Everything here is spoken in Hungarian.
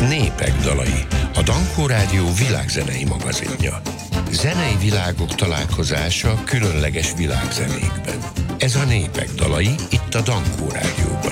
Népek dalai. A Dankó Rádió világzenei magazinja. Zenei világok találkozása különleges világzenékben. Ez a Népek dalai itt a Dankó Rádióban.